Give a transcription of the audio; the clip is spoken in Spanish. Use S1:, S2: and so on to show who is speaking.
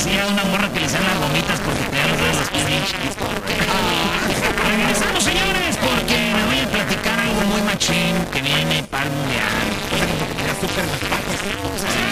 S1: sí, a una morra que le sean las gomitas porque te dan los dedos pinches. Regresamos, señores, porque me voy a platicar algo muy machín que viene para el mundial.
S2: Azúcar en las patas.